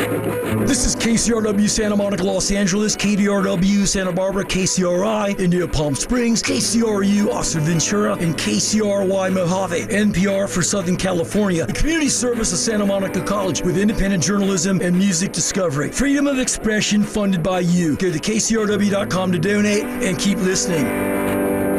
This is KCRW Santa Monica, Los Angeles, KDRW Santa Barbara, KCRI India Palm Springs, KCRU Austin Ventura, and KCRY Mojave. NPR for Southern California, the community service of Santa Monica College with independent journalism and music discovery. Freedom of expression funded by you. Go to KCRW.com to donate and keep listening.